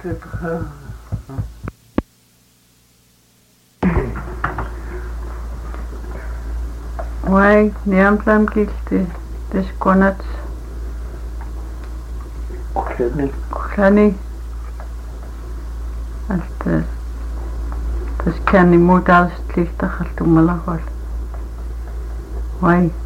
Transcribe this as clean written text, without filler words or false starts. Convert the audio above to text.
Wai niamsam kilti deskonats kuhlani alta tas kani muutaarslihtarraltummalaqal wai